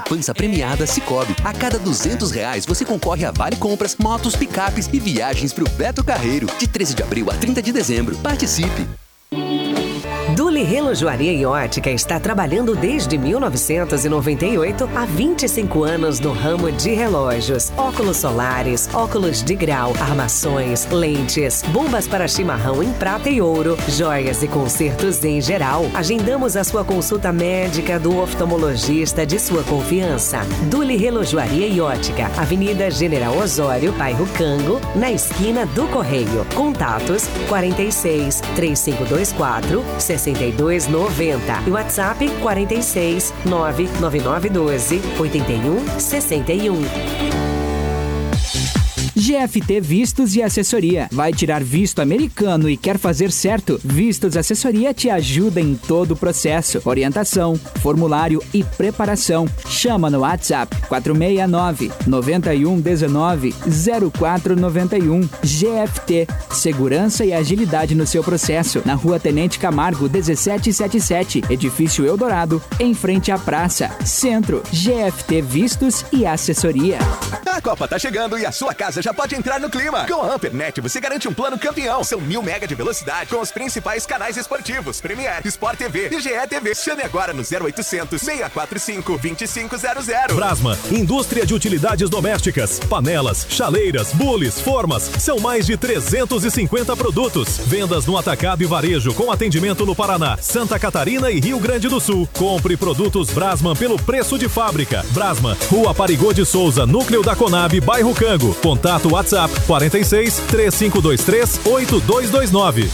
poupança premiada Sicoob. A cada R$200 você concorre a vale compras, motos, picapes e viagens pro Beto Carreiro. De 13 de abril a 30 de dezembro. Participe! Duli Relojoaria e Ótica está trabalhando desde 1998 há 25 anos no ramo de relógios, óculos solares, óculos de grau, armações, lentes, bombas para chimarrão em prata e ouro, joias e consertos em geral. Agendamos a sua consulta médica do oftalmologista de sua confiança. Duli Relojoaria e Ótica, Avenida General Osório, bairro Cango, na esquina do Correio. Contatos 46 3524 6290 e WhatsApp 46 99912 8161. GFT Vistos e Assessoria. Vai tirar visto americano e quer fazer certo? Vistos Assessoria te ajuda em todo o processo. Orientação, formulário e preparação. Chama no WhatsApp 469-9119-0491. GFT. Segurança e agilidade no seu processo. Na Rua Tenente Camargo, 1777. Edifício Eldorado, em frente à praça. Centro. GFT Vistos e Assessoria. A Copa tá chegando e a sua casa já pode entrar no clima. Com a Ampernet você garante um plano campeão. São 1000 mega de velocidade com os principais canais esportivos. Premier, Sport TV e GE TV. Chame agora no 0800 645 2500. Brasma, indústria de utilidades domésticas, panelas, chaleiras, bules, formas. São mais de 350 produtos. Vendas no atacado e varejo com atendimento no Paraná, Santa Catarina e Rio Grande do Sul. Compre produtos Brasman pelo preço de fábrica. Brasman, Rua Parigô de Souza, Núcleo da Conab, bairro Cango. Contato WhatsApp 46 3523 8229.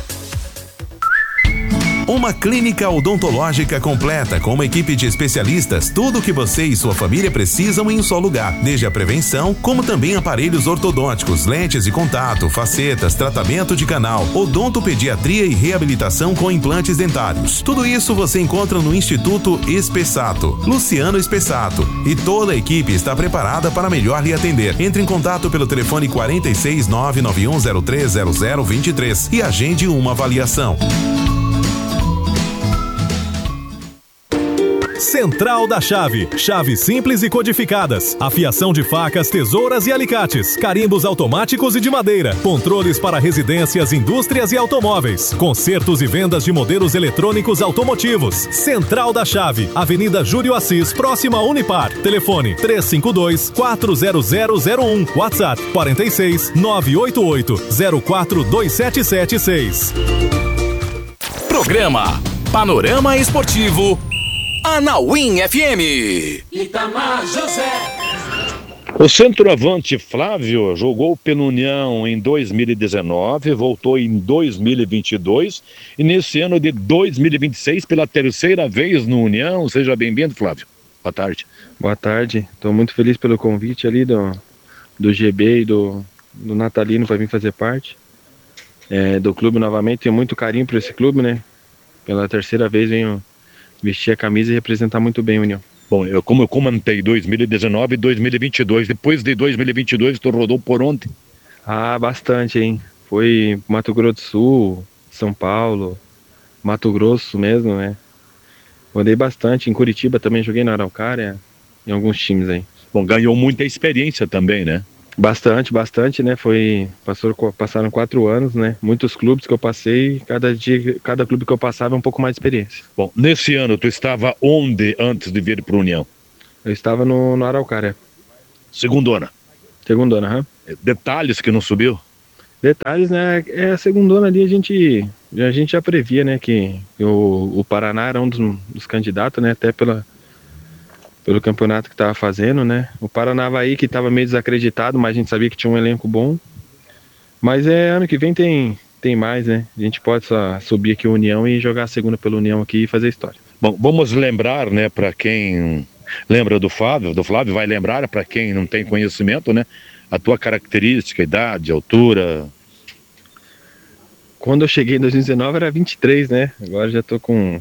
Uma clínica odontológica completa com uma equipe de especialistas, tudo o que você e sua família precisam em um só lugar, desde a prevenção, como também aparelhos ortodônticos, lentes de contato, facetas, tratamento de canal, odontopediatria e reabilitação com implantes dentários. Tudo isso você encontra no Instituto Espessato, Luciano Espessato, e toda a equipe está preparada para melhor lhe atender. Entre em contato pelo telefone 46 991030023 e agende uma avaliação. Central da Chave. Chaves simples e codificadas. Afiação de facas, tesouras e alicates. Carimbos automáticos e de madeira. Controles para residências, indústrias e automóveis. Consertos e vendas de modelos eletrônicos automotivos. Central da Chave. Avenida Júlio Assis, próxima a Unipar. Telefone 352-40001. WhatsApp 46 988 042776. Programa Panorama Esportivo Anauim FM. Itamar José. O centroavante Flávio jogou pela União em 2019, voltou em 2022 e nesse ano de 2026 pela terceira vez no União. Seja bem-vindo, Flávio. Boa tarde. Boa tarde. Estou muito feliz pelo convite ali do GB e do Natalino para vir fazer parte do clube novamente. Tenho muito carinho por esse clube, né? Pela terceira vez venho vestir a camisa e representar muito bem a União. Bom, como eu comentei, 2019 e 2022. Depois de 2022, tu rodou por onde? Ah, bastante, hein? Foi Mato Grosso do Sul, São Paulo, Mato Grosso mesmo, né? Rodei bastante. Em Curitiba também joguei na Araucária, em alguns times aí. Bom, ganhou muita experiência também, né? Bastante, né? Passaram 4 anos, né? Muitos clubes que eu passei, cada clube que eu passava um pouco mais de experiência. Bom, nesse ano tu estava onde antes de vir para a União? Eu estava no Araucária. Segundona, aham. Detalhes que não subiu? Detalhes, né? A segundona ali a gente já previa, né? Que o Paraná era um dos candidatos, né? Até pelo campeonato que estava fazendo, né? O Paranavaí que estava meio desacreditado, mas a gente sabia que tinha um elenco bom. Mas ano que vem tem mais, né? A gente pode só subir aqui a União e jogar a segunda pela União aqui e fazer história. Bom, vamos lembrar, né, para quem lembra do Flávio vai lembrar, para quem não tem conhecimento, né? A tua característica, idade, altura. Quando eu cheguei em 2019 era 23, né? Agora já tô com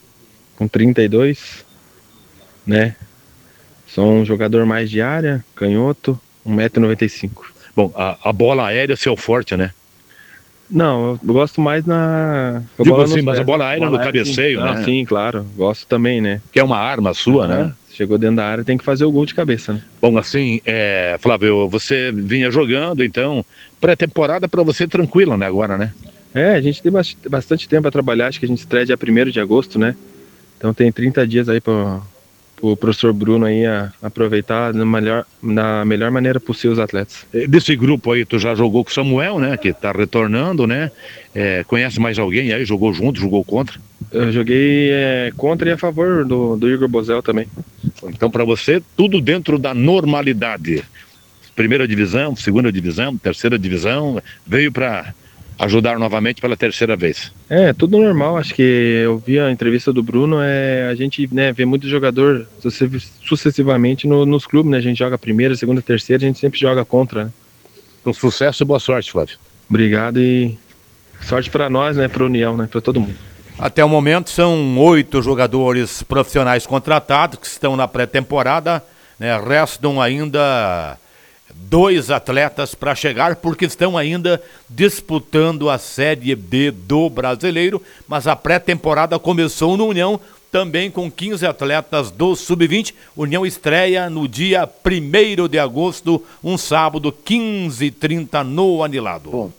32, né? Sou um jogador mais de área, canhoto, 1,95 m. Bom, a bola aérea é seu forte, né? Não, eu gosto mais Digo assim, mas a bola aérea no cabeceio, né? Sim, claro, gosto também, né? Que é uma arma sua, né? Chegou dentro da área, tem que fazer o gol de cabeça, né? Bom, assim, Flávio, você vinha jogando, então, pré-temporada para você tranquila, né, agora, né? A gente tem bastante tempo para trabalhar, acho que a gente estreia dia 1º de agosto, né? Então tem 30 dias aí para o professor Bruno aí aproveitar na melhor maneira possível os atletas. Desse grupo aí, tu já jogou com o Samuel, né, que tá retornando, né? Conhece mais alguém aí? Jogou junto, jogou contra? Eu joguei contra e a favor do Igor Bozel também. Então, para você, tudo dentro da normalidade. Primeira divisão, segunda divisão, terceira divisão, veio para ajudar novamente pela terceira vez. Tudo normal. Acho que eu vi a entrevista do Bruno, a gente, né, vê muito jogador sucessivamente nos clubes, né? A gente joga primeira, segunda, terceira, a gente sempre joga contra, né? Então, sucesso e boa sorte, Flávio. Obrigado e sorte para nós, né, para a União, né, para todo mundo. Até o momento são 8 jogadores profissionais contratados que estão na pré-temporada, né? Restam ainda 2 atletas para chegar, porque estão ainda disputando a Série D do Brasileiro, mas a pré-temporada começou no União, também com 15 atletas do Sub-20. União estreia no dia 1º de agosto, um sábado, 15h30 no Anilado. Bom.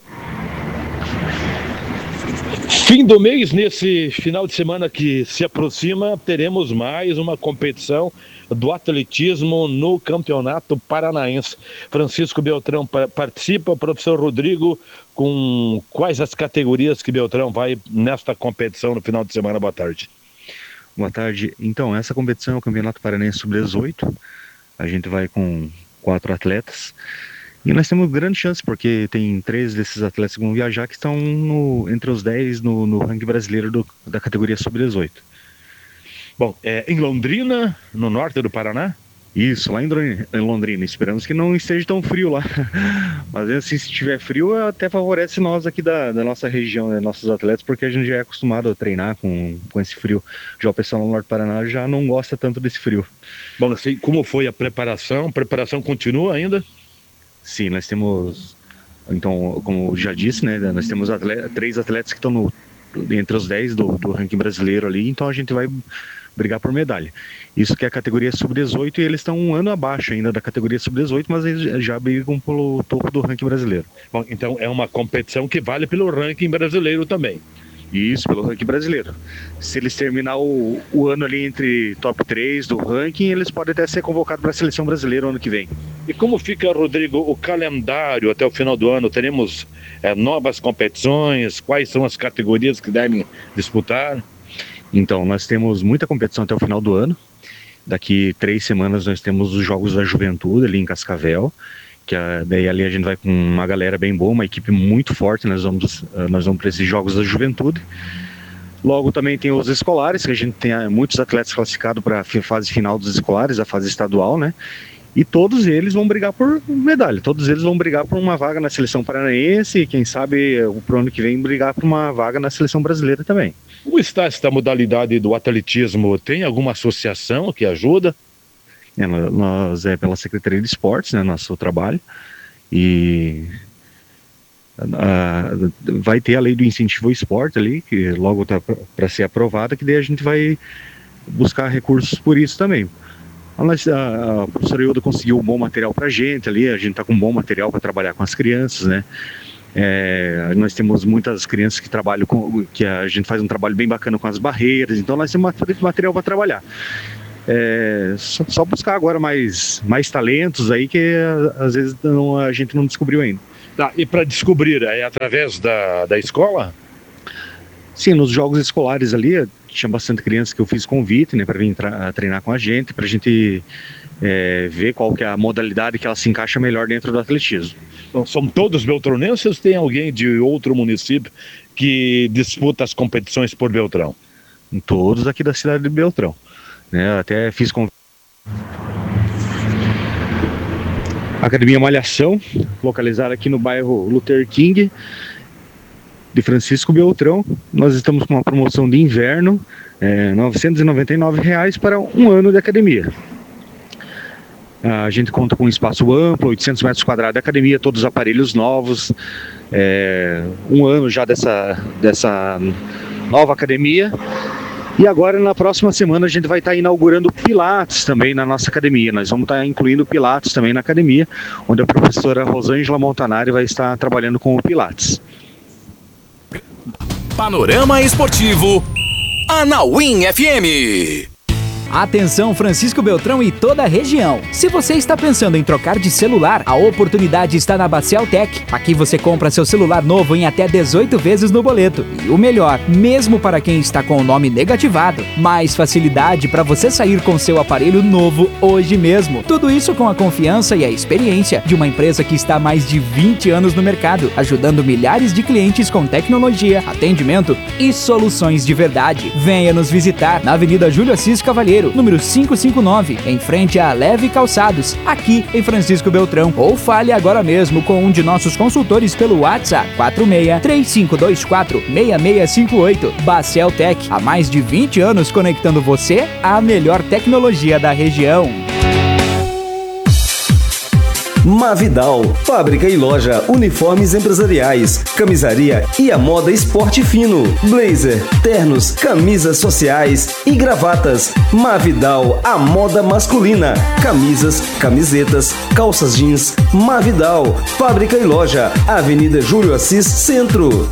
Fim do mês, nesse final de semana que se aproxima, teremos mais uma competição do atletismo no Campeonato Paranaense. Francisco Beltrão participa, professor Rodrigo, com quais as categorias que Beltrão vai nesta competição no final de semana? Boa tarde. Boa tarde. Então, essa competição é o Campeonato Paranaense Sub-18. A gente vai com 4 atletas. E nós temos grande chance, porque tem 3 desses atletas que vão viajar que estão entre os 10 no ranking brasileiro da categoria Sub-18. Bom, em Londrina, no norte do Paraná? Isso, lá em Londrina. Esperamos que não esteja tão frio lá. Mas assim, se tiver frio, até favorece nós aqui da nossa região, né, nossos atletas, porque a gente já é acostumado a treinar com esse frio. Já o pessoal no norte do Paraná já não gosta tanto desse frio. Bom, assim, como foi a preparação? A preparação continua ainda? Sim, nós temos, então, como já disse, né, nós temos 3 atletas que estão entre os 10 do ranking brasileiro ali, então a gente vai brigar por medalha. Isso que é a categoria Sub-18 e eles estão um ano abaixo ainda da categoria Sub-18, mas eles já brigam pelo topo do ranking brasileiro. Bom, então é uma competição que vale pelo ranking brasileiro também. Isso, pelo ranking brasileiro. Se eles terminar o ano ali entre top 3 do ranking, eles podem até ser convocados para a seleção brasileira ano que vem. E como fica, Rodrigo, o calendário até o final do ano? Teremos novas competições? Quais são as categorias que devem disputar? Então, nós temos muita competição até o final do ano. Daqui 3 semanas nós temos os Jogos da Juventude ali em Cascavel, que daí ali a gente vai com uma galera bem boa, uma equipe muito forte. Nós vamos para esses Jogos da Juventude. Logo também tem os escolares, que a gente tem muitos atletas classificados para a fase final dos escolares, a fase estadual, né? E todos eles vão brigar por medalha, todos eles vão brigar por uma vaga na seleção paranaense e quem sabe pro ano que vem brigar por uma vaga na seleção brasileira também. Como está esta modalidade do atletismo? Tem alguma associação que ajuda? Nós pela Secretaria de Esportes, né, nosso trabalho, e vai ter a lei do incentivo ao esporte ali, que logo está para ser aprovada, que daí a gente vai buscar recursos por isso também. A professora Ilda conseguiu um bom material para a gente ali, a gente está com um bom material para trabalhar com as crianças, né? Nós temos muitas crianças que trabalham que a gente faz um trabalho bem bacana com as barreiras, então nós temos material para trabalhar. Só buscar agora mais talentos aí que às vezes a gente não descobriu ainda. Tá, e para descobrir, é através da escola? Sim, nos jogos escolares ali, tinha bastante crianças que eu fiz convite, né, para vir treinar com a gente, para a gente ver qual que é a modalidade que ela se encaixa melhor dentro do atletismo. Então, são todos beltronenses ou tem alguém de outro município que disputa as competições por Beltrão? Todos aqui da cidade de Beltrão. Até fiz convite. Academia Malhação, localizada aqui no bairro Luther King, de Francisco Beltrão. Nós estamos com uma promoção de inverno, R$ 999 para um ano de academia. A gente conta com um espaço amplo, 800 metros quadrados de academia, todos os aparelhos novos, um ano já dessa nova academia. E agora, na próxima semana, a gente vai estar inaugurando Pilates também na nossa academia. Nós vamos estar incluindo Pilates também na academia, onde a professora Rosângela Montanari vai estar trabalhando com o Pilates. Panorama Esportivo, Anauim FM. Atenção, Francisco Beltrão e toda a região. Se você está pensando em trocar de celular, a oportunidade está na Bacel Tech. Aqui você compra seu celular novo em até 18 vezes no boleto. E o melhor, mesmo para quem está com o nome negativado, mais facilidade para você sair com seu aparelho novo hoje mesmo. Tudo isso com a confiança e a experiência de uma empresa que está há mais de 20 anos no mercado, ajudando milhares de clientes com tecnologia, atendimento e soluções de verdade. Venha nos visitar na Avenida Júlio Assis Cavalheiro, número 559, em frente à Leve Calçados, aqui em Francisco Beltrão. Ou fale agora mesmo com um de nossos consultores pelo WhatsApp 46-3524-6658. Bacel Tech, há mais de 20 anos conectando você à melhor tecnologia da região. Mavidal, fábrica e loja, uniformes empresariais, camisaria e a moda esporte fino, blazer, ternos, camisas sociais e gravatas. Mavidal, a moda masculina, camisas, camisetas, calças jeans. Mavidal, fábrica e loja, Avenida Júlio Assis, Centro.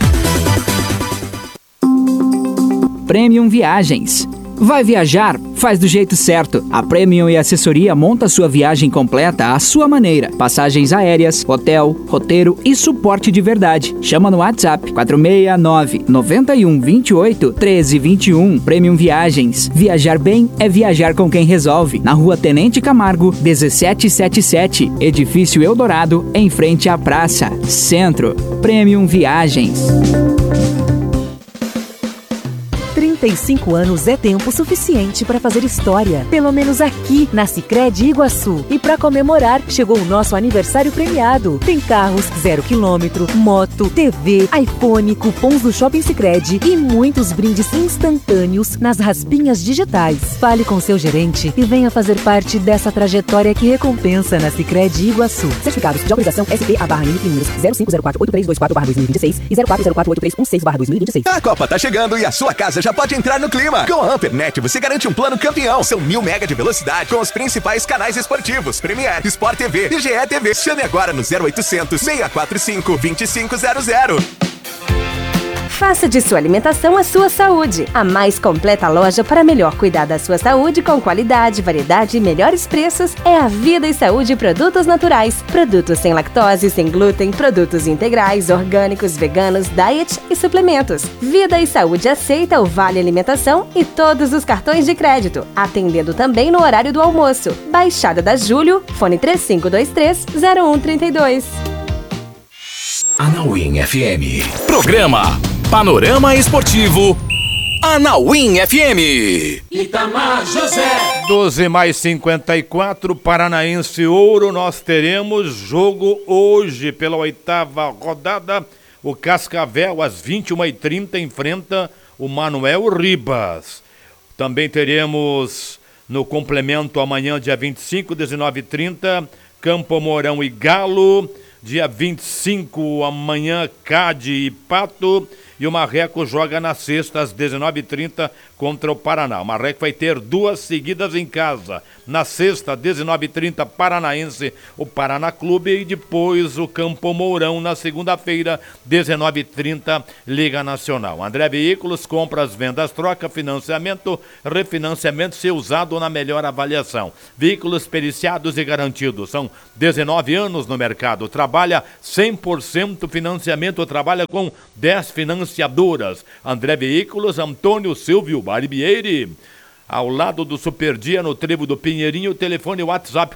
Premium Viagens. Vai viajar? Faz do jeito certo. A Premium e Assessoria monta sua viagem completa à sua maneira. Passagens aéreas, hotel, roteiro e suporte de verdade. Chama no WhatsApp 469-9128-1321. Premium Viagens. Viajar bem é viajar com quem resolve. Na Rua Tenente Camargo, 1777. Edifício Eldorado, em frente à praça. Centro. Premium Viagens. 35 anos é tempo suficiente para fazer história. Pelo menos aqui, na Sicredi Iguaçu. E para comemorar, chegou o nosso aniversário premiado. Tem carros 0 km, moto, TV, iPhone, cupons do Shopping Sicredi e muitos brindes instantâneos nas raspinhas digitais. Fale com seu gerente e venha fazer parte dessa trajetória que recompensa na Sicredi Iguaçu. Certificados de autorização SP/NIF números 05048324/2026 e 04048316/2026. A Copa tá chegando e a sua casa já pode entrar no clima. Com a Ampernet você garante um plano campeão. São 1000 mega de velocidade com os principais canais esportivos: Premiere, Sport TV e GE TV. Chame agora no 0800 645 2500. Faça de sua alimentação a sua saúde. A mais completa loja para melhor cuidar da sua saúde com qualidade, variedade e melhores preços é a Vida e Saúde Produtos Naturais. Produtos sem lactose, sem glúten, produtos integrais, orgânicos, veganos, diet e suplementos. Vida e Saúde aceita o Vale Alimentação e todos os cartões de crédito, atendendo também no horário do almoço. Baixada da Júlio, fone 3523-0132. Anauim FM. Programa Panorama Esportivo, Anauim FM. Itamar José. 12:54, Paranaense Ouro. Nós teremos jogo hoje pela 8ª rodada. O Cascavel, às 21h30, enfrenta o Manuel Ribas. Também teremos no complemento amanhã, dia 25, 19h30, Campo Mourão e Galo. Dia 25, amanhã, Cade e Pato. E o Marreco joga na sexta, às 19h30, contra o Paraná. O Marreco vai ter 2 seguidas em casa. Na sexta, 19h30, Paranaense, o Paraná Clube. E depois o Campo Mourão, na segunda-feira, 19h30, Liga Nacional. André Veículos, compras, vendas, troca, financiamento, refinanciamento, ser usado na melhor avaliação. Veículos periciados e garantidos. São 19 anos no mercado. Trabalha 100% financiamento, trabalha com 10 financiadoras. André Veículos, Antônio Silvio Barbieri, ao lado do Superdia, no Trevo do Pinheirinho. Telefone WhatsApp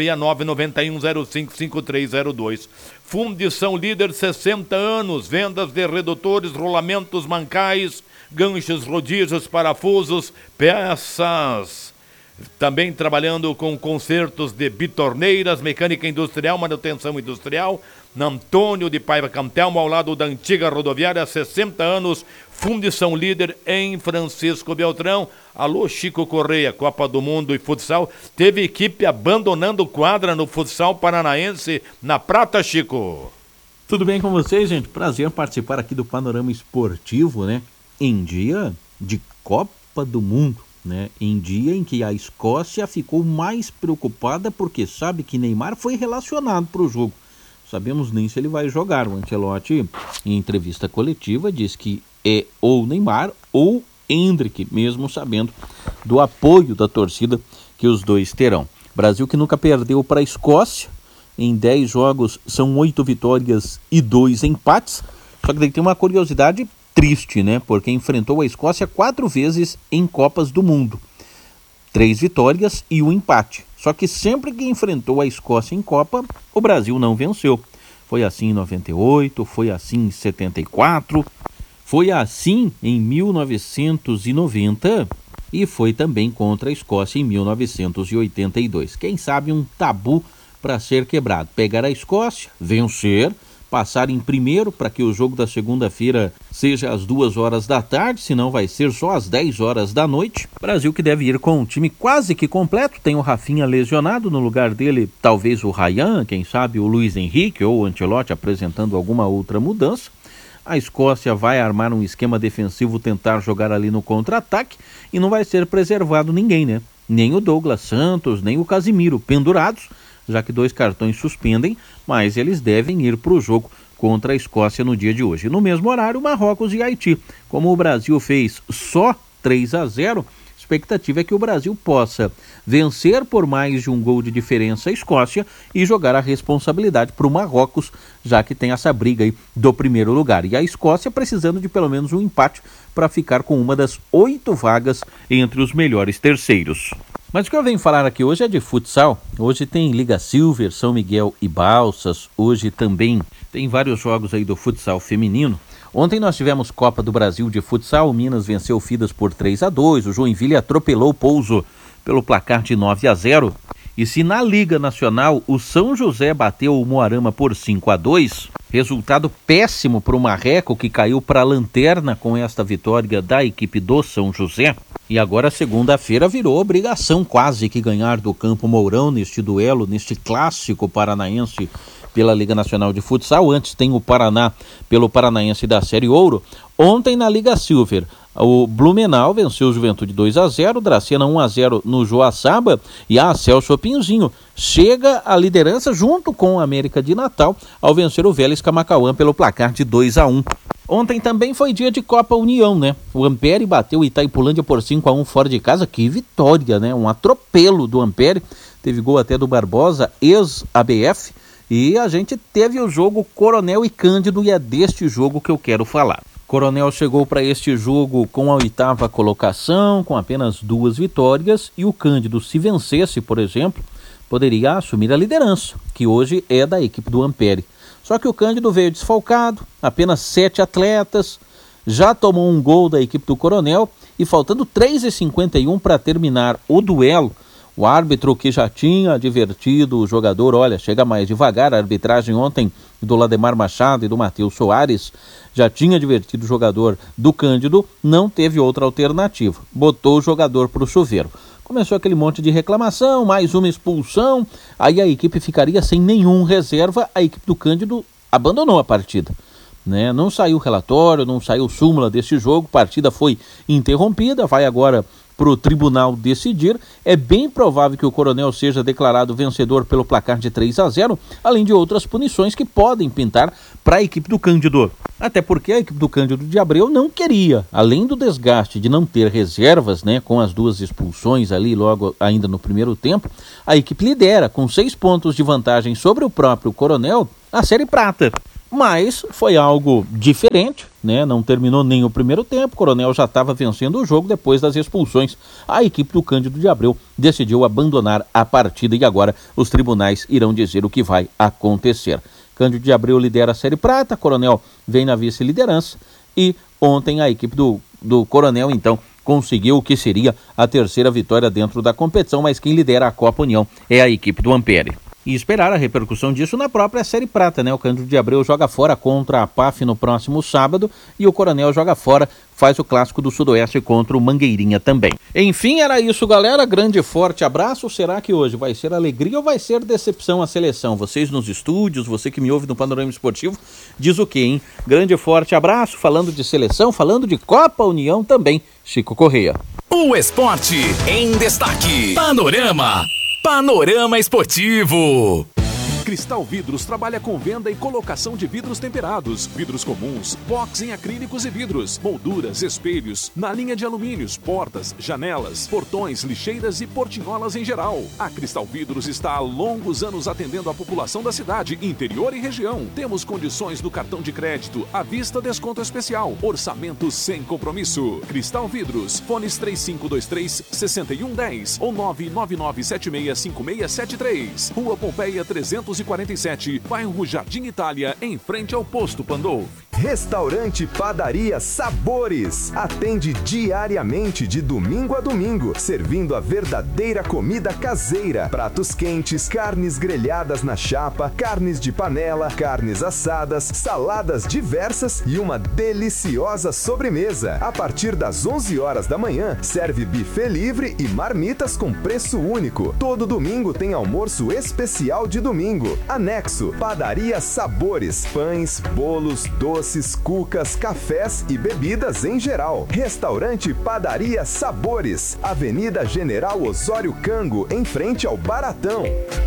469-9105-5302. Fundição Líder, 60 anos, vendas de redutores, rolamentos, mancais, ganchos, rodízios, parafusos, peças. Também trabalhando com consertos de bitorneiras, mecânica industrial, manutenção industrial. Na Antônio de Paiva Cantelmo, ao lado da antiga rodoviária, 60 anos, Fundição Líder em Francisco Beltrão. Alô, Chico Correia, Copa do Mundo e futsal. Teve equipe abandonando quadra no futsal paranaense. Na Prata, Chico. Tudo bem com vocês, gente? Prazer participar aqui do Panorama Esportivo, né? Em dia de Copa Copa do Mundo, né? Em dia em que a Escócia ficou mais preocupada porque sabe que Neymar foi relacionado para o jogo. Sabemos nem se ele vai jogar. O Ancelotti, em entrevista coletiva, diz que é ou Neymar ou Endrick, mesmo sabendo do apoio da torcida que os dois terão. Brasil que nunca perdeu para a Escócia, em 10 jogos são 8 vitórias e 2 empates, só que daí tem uma curiosidade triste, né? Porque enfrentou a Escócia 4 vezes em Copas do Mundo, 3 vitórias e 1 empate. Só que sempre que enfrentou a Escócia em Copa, o Brasil não venceu. Foi assim em 98, foi assim em 74, foi assim em 1990 e foi também contra a Escócia em 1982. Quem sabe um tabu para ser quebrado. Pegar a Escócia, vencer, passar em primeiro para que o jogo da segunda-feira seja às 2 horas da tarde, senão vai ser só às 10 horas da noite. Brasil que deve ir com um time quase que completo, tem o Rafinha lesionado, no lugar dele talvez o Ryan, quem sabe o Luiz Henrique ou o Ancelotti apresentando alguma outra mudança. A Escócia vai armar um esquema defensivo, tentar jogar ali no contra-ataque e não vai ser preservado ninguém, né? Nem o Douglas Santos, nem o Casimiro, pendurados, já que 2 cartões suspendem, mas eles devem ir para o jogo contra a Escócia no dia de hoje. No mesmo horário, Marrocos e Haiti. Como o Brasil fez só 3-0, a expectativa é que o Brasil possa vencer por mais de um gol de diferença a Escócia e jogar a responsabilidade para o Marrocos, já que tem essa briga aí do primeiro lugar. E a Escócia precisando de pelo menos um empate para ficar com uma das 8 vagas entre os melhores terceiros. Mas o que eu venho falar aqui hoje é de futsal. Hoje tem Liga Silver, São Miguel e Balsas. Hoje também tem vários jogos aí do futsal feminino. Ontem nós tivemos Copa do Brasil de futsal. O Minas venceu o Fidas por 3-2. O Joinville atropelou o Pouso pelo placar de 9-0. E se na Liga Nacional o São José bateu o Moarama por 5-2, resultado péssimo para o Marreco, que caiu para a lanterna com esta vitória da equipe do São José. E agora segunda-feira virou obrigação quase que ganhar do Campo Mourão neste duelo, neste clássico paranaense pela Liga Nacional de Futsal. Antes tem o Paraná pelo Paranaense da Série Ouro. Ontem na Liga Silver, o Blumenau venceu o Juventude 2-0, Dracena 1-0 no Joaçaba e a Celso Pinzinho chega à liderança junto com a América de Natal ao vencer o Vélez Camacauã pelo placar de 2-1. Ontem também foi dia de Copa União, né? O Ampere bateu o Itaipulândia por 5-1 fora de casa. Que vitória, né? Um atropelo do Ampere. Teve gol até do Barbosa, ex-ABF. E a gente teve o jogo Coronel e Cândido e é deste jogo que eu quero falar. Coronel chegou para este jogo com a 8ª colocação, com apenas 2 vitórias. E o Cândido, se vencesse, por exemplo, poderia assumir a liderança, que hoje é da equipe do Ampere. Só que o Cândido veio desfalcado, apenas 7 atletas, já tomou um gol da equipe do Coronel e faltando 3:51 para terminar o duelo, o árbitro que já tinha advertido o jogador, olha, chega mais devagar, a arbitragem ontem do Lademar Machado e do Matheus Soares já tinha advertido o jogador do Cândido, não teve outra alternativa, botou o jogador para o chuveiro. Começou aquele monte de reclamação, mais uma expulsão, aí a equipe ficaria sem nenhum reserva, a equipe do Cândido abandonou a partida, né? Não saiu relatório, não saiu súmula desse jogo, a partida foi interrompida, vai agora para o tribunal decidir. É bem provável que o Coronel seja declarado vencedor pelo placar de 3-0, além de outras punições que podem pintar para a equipe do Cândido. Até porque a equipe do Cândido de Abreu não queria, além do desgaste de não ter reservas, né, com as 2 expulsões ali logo ainda no primeiro tempo, a equipe lidera com 6 pontos de vantagem sobre o próprio Coronel a Série Prata. Mas foi algo diferente, né? Não terminou nem o primeiro tempo, o Coronel já estava vencendo o jogo depois das expulsões. A equipe do Cândido de Abreu decidiu abandonar a partida e agora os tribunais irão dizer o que vai acontecer. Cândido de Abreu lidera a Série Prata, Coronel vem na vice-liderança e ontem a equipe do Coronel então conseguiu o que seria a 3ª vitória dentro da competição, mas quem lidera a Copa União é a equipe do Ampere. E esperar a repercussão disso na própria Série Prata, né? O Cândido de Abreu joga fora contra a PAF no próximo sábado e o Coronel joga fora, faz o clássico do Sudoeste contra o Mangueirinha também. Enfim, era isso, galera. Grande e forte abraço. Será que hoje vai ser alegria ou vai ser decepção a seleção? Vocês nos estúdios, você que me ouve no Panorama Esportivo, diz o quê, hein? Grande e forte abraço. Falando de seleção, falando de Copa União também, Chico Correia. O esporte em destaque. Panorama Esportivo. Cristal Vidros trabalha com venda e colocação de vidros temperados, vidros comuns, box em acrílicos e vidros, molduras, espelhos, na linha de alumínios, portas, janelas, portões, lixeiras e portinholas em geral. A Cristal Vidros está há longos anos atendendo a população da cidade, interior e região. Temos condições no cartão de crédito, à vista desconto especial, orçamento sem compromisso. Cristal Vidros, fones 3523-6110 ou 999765673. Rua Pompeia 347, bairro Jardim Itália, em frente ao Posto Pandolfo. Restaurante Padaria Sabores. Atende diariamente de domingo a domingo, servindo a verdadeira comida caseira. Pratos quentes, carnes grelhadas na chapa, carnes de panela, carnes assadas, saladas diversas e uma deliciosa sobremesa. A partir das 11 horas da manhã, serve buffet livre e marmitas com preço único. Todo domingo tem almoço especial de domingo. Anexo, Padaria Sabores, pães, bolos, doces, cucas, cafés e bebidas em geral. Restaurante Padaria Sabores, Avenida General Osório Cango, em frente ao Baratão.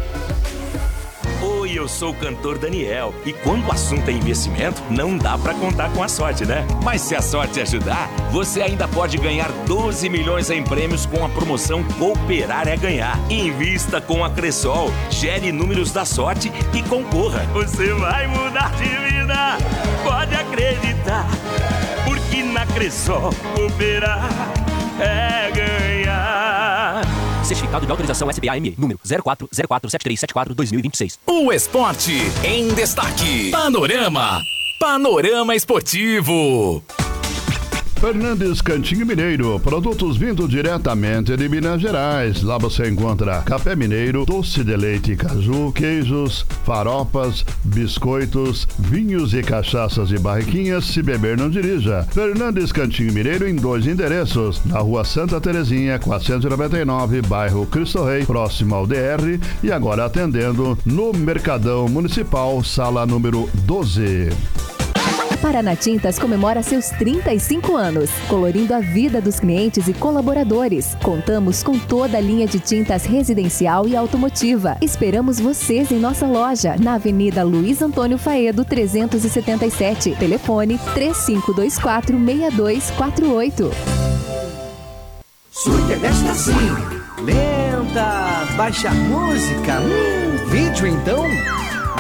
Oi, eu sou o cantor Daniel e quando o assunto é investimento, não dá pra contar com a sorte, né? Mas se a sorte ajudar, você ainda pode ganhar 12 milhões em prêmios com a promoção Cooperar é Ganhar. Invista com a Cressol, gere números da sorte e concorra. Você vai mudar de vida, pode acreditar, porque na Cressol cooperar é ganhar. Certificado de autorização SBA-ME, número 04047374-2026. O esporte em destaque. Panorama Esportivo. Fernandes Cantinho Mineiro, produtos vindo diretamente de Minas Gerais. Lá você encontra café mineiro, doce de leite e caju, queijos, faropas, biscoitos, vinhos e cachaças de barriquinhas. Se beber, não dirija. Fernandes Cantinho Mineiro em 2 endereços. Na rua Santa Terezinha, 499, bairro Cristo Rei, próximo ao DR. E agora atendendo no Mercadão Municipal, sala número 12. Paraná Tintas comemora seus 35 anos, colorindo a vida dos clientes e colaboradores. Contamos com toda a linha de tintas residencial e automotiva. Esperamos vocês em nossa loja, na Avenida Luiz Antônio Faedo, 377. Telefone 3524-6248. Sua internet está assim, lenta, baixa música, vídeo então...